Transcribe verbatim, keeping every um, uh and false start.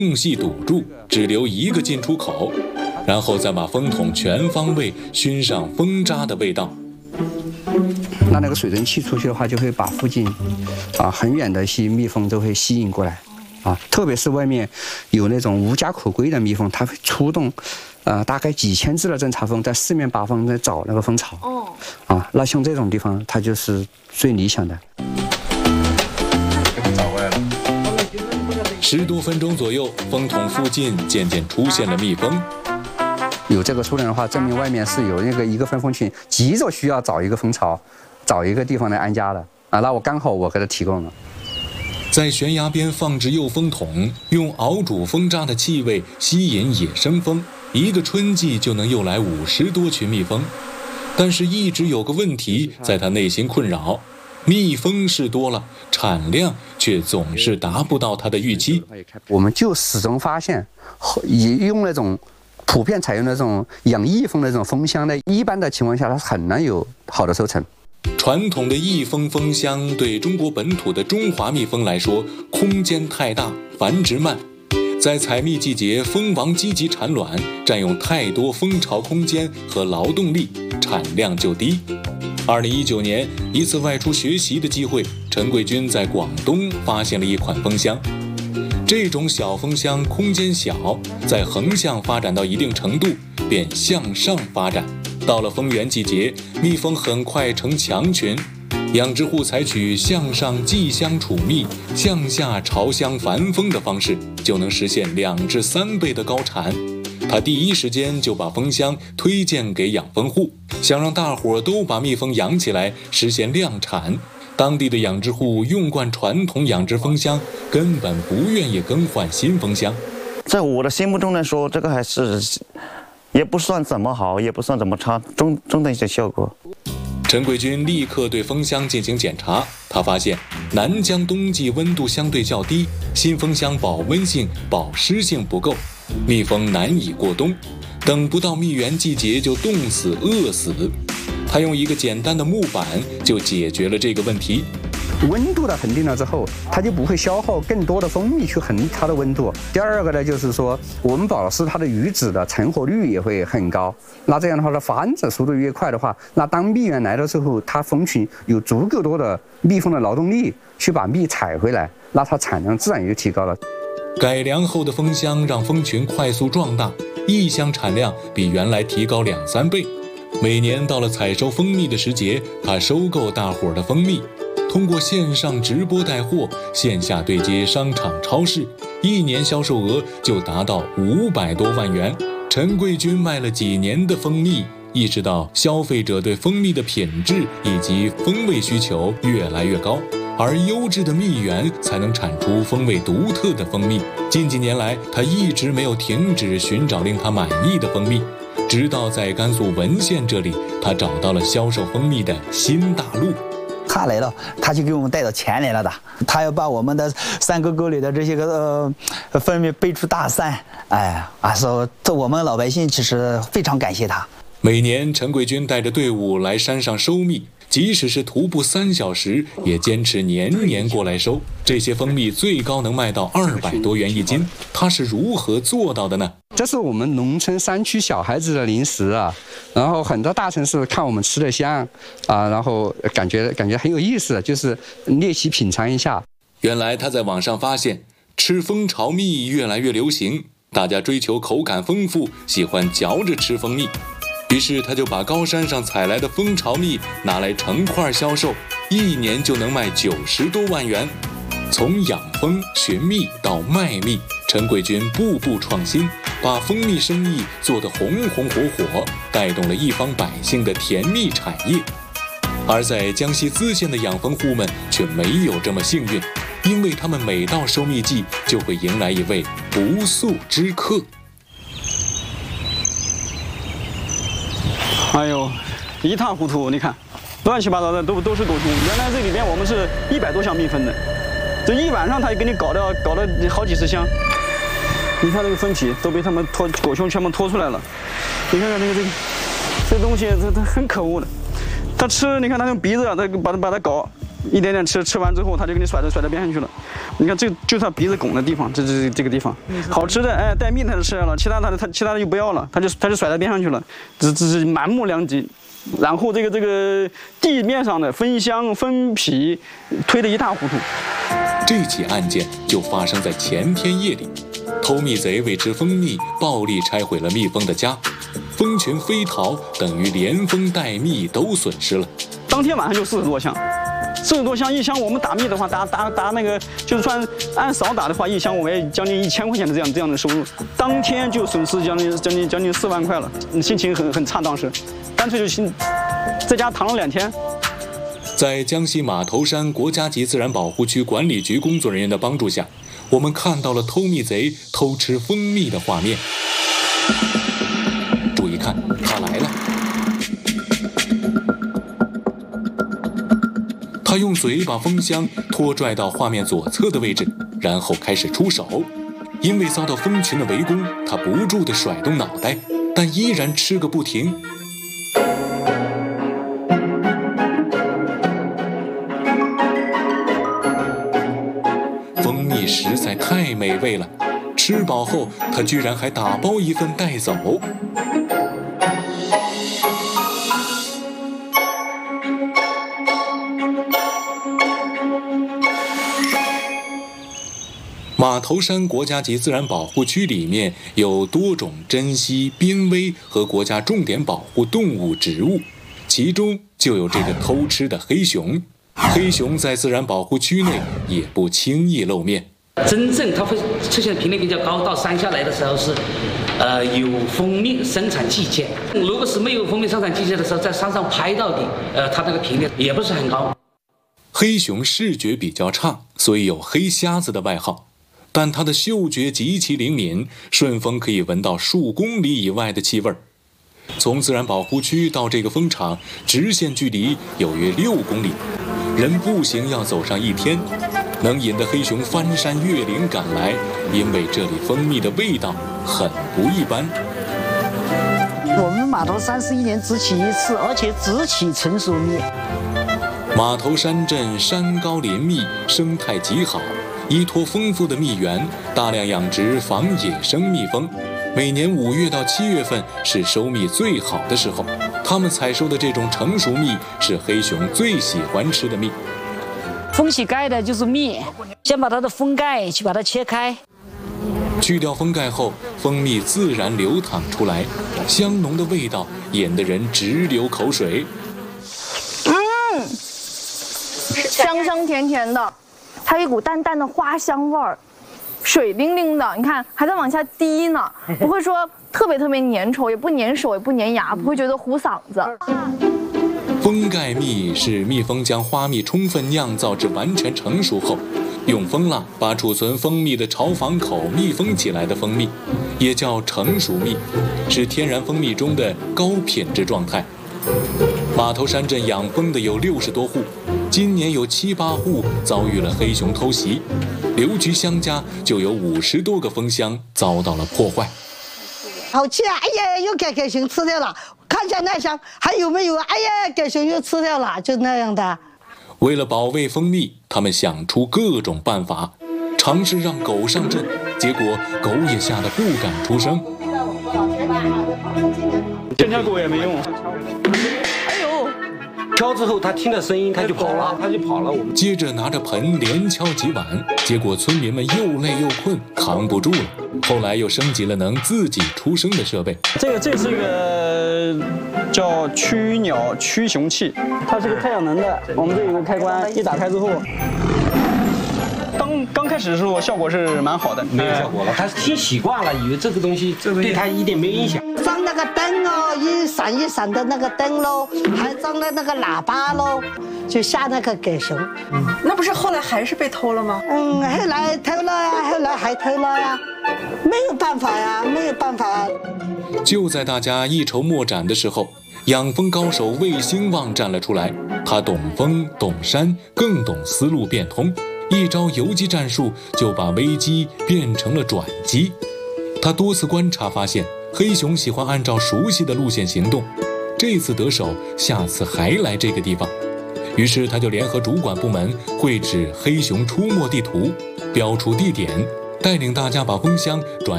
缝隙堵住，只留一个进出口，然后再把风筒全方位熏上蜂渣的味道。 那那个水蒸气出去的话，就会把附近啊很远的一些蜜蜂都会吸引过来啊，特别是外面有那种无家可归的蜜蜂，它会出动呃大概几千只的侦察蜂在四面八方在找那个蜂巢。哦。啊，那像这种地方，它就是最理想的。 找回来了。十多分钟左右，蜂筒附近渐渐出现了蜜蜂。 有这个数量的话，证明外面是有那个一个分蜂群急着需要找一个蜂巢，找一个地方来安家的啊。那我刚好我给它提供了。 在悬崖边放置幼蜂筒，用熬煮蜂渣的气味吸引野生蜂，一个春季就能诱来五十多群蜜蜂。但是，一直有个问题在他内心困扰：蜜蜂是多了，产量却总是达不到他的预期。 我们就始终发现，也用那种。普遍采用那种养益蜂的这种蜂箱的，一般的情况下，它很难有好的收成。 传统的益蜂蜂箱对中国本土的中华蜜蜂来说，空间太大，繁殖慢，在采蜜季节，蜂王积极产卵，占用太多蜂巢空间和劳动力，产量就低。二零一九年，一次外出学习的机会，陈贵军在广东发现了一款蜂箱。这种小蜂箱空间小，在横向发展到一定程度，便向上发展。到了蜂源季节，蜜蜂很快成强群。养殖户采取向上寄箱储蜜、向下朝箱繁蜂的方式，就能实现两至三倍的高产。他第一时间就把蜂箱推荐给养蜂户，想让大伙都把蜜蜂养起来，实现量产。当地的养殖户用惯传统养殖蜂箱，根本不愿意更换新蜂箱。 在我的心目中来说，这个还是也不算怎么好，也不算怎么差，中中等一些效果。 陈贵军立刻对蜂箱进行检查，他发现南疆冬季温度相对较低，新蜂箱保温性、保湿性不够，蜜蜂难以过冬，等不到蜜源季节就冻死、饿死。他用一个简单的木板就解决了这个问题。 温度的恒定了之后，它就不会消耗更多的蜂蜜去恒它的温度。第二个呢，就是说我们保湿它的鱼籽的成活率也会很高。那这样的话，它繁殖速度越快的话，那当蜜源来的时候，它蜂群有足够多的蜜蜂的劳动力去把蜜采回来，那它产量自然就提高了。 改良后的蜂箱让蜂群快速壮大，一箱产量比原来提高两三倍。每年到了采收蜂蜜的时节，他收购大伙的蜂蜜，通过线上直播带货，线下对接商场超市，一年销售额就达到五百多万元。陈贵军卖了几年的蜂蜜，意识到消费者对蜂蜜的品质以及风味需求越来越高，而优质的蜜源才能产出风味独特的蜂蜜。近几年来，他一直没有停止寻找令他满意的蜂蜜，直到在甘肃文县这里，他找到了销售蜂蜜的新大陆。 他来了，他就给我们带到前来了的。他要把我们的山沟沟里的这些个呃蜂蜜背出大山，哎啊，说这我们老百姓其实非常感谢他。 每年，陈贵军带着队伍来山上收蜜，即使是徒步三小时，也坚持年年过来收。这些蜂蜜最高能卖到二百多元一斤，他是如何做到的呢？ 这是我们农村山区小孩子的零食啊，然后很多大城市看我们吃的香啊，然后感觉感觉很有意思，就是猎奇品尝一下。 原来他在网上发现，吃蜂巢蜜越来越流行，大家追求口感丰富，喜欢嚼着吃蜂蜜。于是他就把高山上采来的蜂巢蜜拿来成块销售，一年就能卖九十多万元。从养蜂、寻蜜到卖蜜，陈贵军步步创新，把蜂蜜生意做得红红火火，带动了一方百姓的甜蜜产业。而在江西淄县的养蜂户们却没有这么幸运，因为他们每到收蜜季就会迎来一位不速之客。 哎呦，一塌糊涂！你看，乱七八糟的都都是狗熊。原来这里边我们是一百多箱蜜蜂的，这一晚上他就给你搞掉，搞了好几十箱。你看这个蜂体都被他们拖狗熊全部拖出来了。你看看这个这个这东西，它它很可恶的。它吃，你看它用鼻子，它把它把它搞一点点吃，吃完之后它就给你甩到甩到边上去了。你看这就是它鼻子拱的地方，这这这个地方，好吃的哎带蜜它就吃了，其他它它其他的就不要了，它就它就甩到边上去了，这这是满目良疾。然后这个这个地面上的蜂箱、蜂皮推得一塌糊涂。 这起案件就发生在前天夜里，偷蜜贼为吃蜂蜜，暴力拆毁了蜜蜂的家，蜂群飞逃，等于连蜂带蜜都损失了。 当天晚上就四十多箱，四十多箱一箱，我们打蜜的话，打打打那个就是算按少打的话，一箱我们也将近一千块钱的这样这样的收入，当天就损失将近将近将近四万块了，心情很很差，当时干脆就心在家躺了两天。 在江西马头山国家级自然保护区管理局工作人员的帮助下，我们看到了偷蜜贼偷吃蜂蜜的画面。注意看，他来了。他用嘴把蜂箱拖拽到画面左侧的位置，然后开始出手。因为遭到蜂群的围攻，他不住地甩动脑袋，但依然吃个不停。蜂蜜实在太美味了，吃饱后他居然还打包一份带走。马头山国家级自然保护区里面有多种珍稀、濒危和国家重点保护动物植物，其中就有这个偷吃的黑熊。黑熊在自然保护区内也不轻易露面。 真正它会出现频率比较高，到山下来的时候是，呃，有蜂蜜生产季节。如果是没有蜂蜜生产季节的时候，在山上拍到的，呃，它那个频率也不是很高。 黑熊视觉比较差，所以有黑瞎子的外号。但它的嗅觉极其灵敏，顺风可以闻到数公里以外的气味。从自然保护区到这个蜂场，直线距离有约六公里，人步行要走上一天。能引得黑熊翻山越岭赶来，因为这里蜂蜜的味道很不一般。 我们马头山是一年只起一次，而且只起成熟蜜。 马头山镇山高林密，生态极好，依托丰富的蜜源，大量养殖仿野生蜜蜂。每年五月到七月份是收蜜最好的时候，他们采收的这种成熟蜜是黑熊最喜欢吃的蜜。 封起盖的就是蜜，先把它的封盖去把它切开， 去掉封盖后，蜂蜜自然流淌出来，香浓的味道引得人直流口水。 嗯，香香甜甜的，还有一股淡淡的花香味儿，水灵灵的，你看还在往下滴呢，不会说特别特别粘稠，也不粘手，也不粘牙，不会觉得糊嗓子。 封盖蜜是蜜蜂将花蜜充分酿造至完全成熟后，用蜂蜡把储存蜂蜜的巢房口密封起来的蜂蜜，也叫成熟蜜，是天然蜂蜜中的高品质状态。马头山镇养蜂的有六十多户，今年有七八户遭遇了黑熊偷袭，刘局乡家就有五十多个蜂箱遭到了破坏。 好气啊！哎呀，又给给熊吃掉了。看一下那箱还有没有？哎呀，给熊又吃掉了，就那样的。 为了保卫蜂蜜，他们想出各种办法，尝试让狗上阵，结果狗也吓得不敢出声。 这条狗也没用。 哎呦！敲之后，它听到声音，它就跑了，它就跑了。我们接着拿着盆连敲几碗，结果村民们又累又困，扛不住了。后来又升级了能自己出声的设备。 这个这是一个叫驱鸟驱熊器，它是个太阳能的。我们这有个开关，一打开之后，当刚开始的时候效果是蛮好的， 没有效果了。它听习惯了，以为这个东西对它一点没影响。 装那个灯哦，一闪一闪的那个灯喽，还装了那个喇叭喽，就吓那个狗熊。 嗯，那不是后来还是被偷了吗？ 嗯，后来偷了呀，后来还偷了呀，没有办法呀，没有办法。 就在大家一筹莫展的时候，养蜂高手魏兴旺站了出来。他懂蜂懂山，更懂思路变通，一招游击战术就把危机变成了转机。他多次观察发现，黑熊喜欢按照熟悉的路线行动，这次得手，下次还来这个地方。 于是他就联合主管部门绘制黑熊出没地图，标出地点，带领大家把蜂箱转